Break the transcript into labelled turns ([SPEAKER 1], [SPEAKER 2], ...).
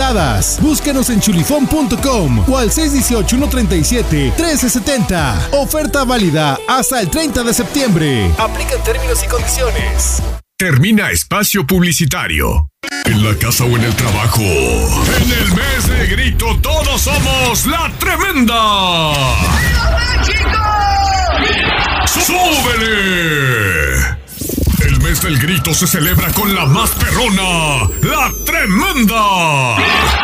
[SPEAKER 1] toneladas. Búscanos en chulifón.com o al 618-137-1370. Oferta válida hasta el 30 de septiembre. Aplican términos y condiciones.
[SPEAKER 2] Termina espacio publicitario. En la casa o en el trabajo. En el mes de grito todos somos la tremenda. ¡Súbele! El mes del grito se celebra con la más perrona, la tremenda.